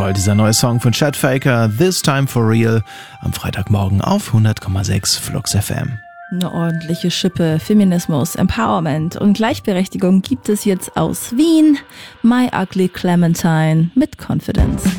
toll, dieser neue Song von Chad Faker, This Time for Real, am Freitagmorgen auf 100,6 Flux FM. Eine ordentliche Schippe Feminismus, Empowerment und Gleichberechtigung gibt es jetzt aus Wien. My Ugly Clementine mit Confidence.